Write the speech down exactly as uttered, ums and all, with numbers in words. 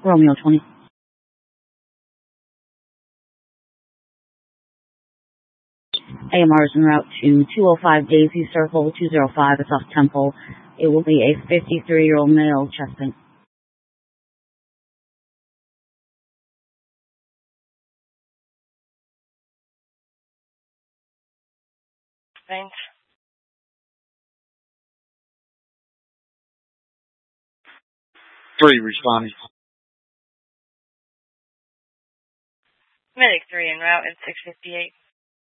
Romeo twenty. A M R is en route to two oh five Daisy Circle, two oh five at South Temple. It will be a fifty-three-year-old male chest pain. Thanks. Three responding. Medic three en route at six fifty-eight.